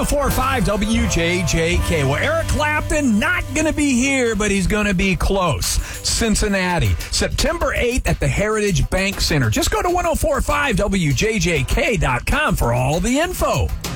104.5 WJJK. Well, Eric Clapton not going to be here, but he's going to be close. Cincinnati, September 8th at the Heritage Bank Center. Just go to 104.5WJJK.com for all the info.